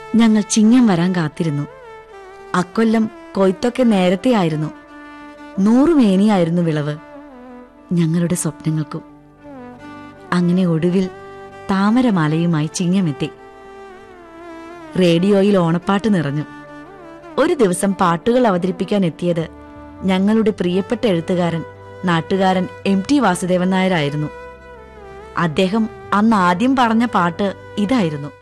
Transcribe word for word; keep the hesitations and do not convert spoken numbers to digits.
ഞങ്ങൾ ചിങ്ങം വരാൻ കാത്തിരുന്നു. അക്കൊല്ലം കൊയ്ത്തൊക്കെ നേരത്തെ ആയിരുന്നു. നൂറുമേനിയായിരുന്നു വിളവ് ഞങ്ങളുടെ സ്വപ്നങ്ങൾക്കും. അങ്ങനെ ഒടുവിൽ താമരമാലയുമായി ചിങ്ങമെത്തി. റേഡിയോയിൽ ഓണപ്പാട്ട് നിറഞ്ഞു. ഒരു ദിവസം പാട്ടുകൾ അവതരിപ്പിക്കാൻ എത്തിയത് ഞങ്ങളുടെ പ്രിയപ്പെട്ട എഴുത്തുകാരൻ, നാട്ടുകാരൻ എം ടി വാസുദേവൻ നായരായിരുന്നു. അദ്ദേഹം അന്ന് ആദ്യം പറഞ്ഞ പാട്ട് ഇതായിരുന്നു.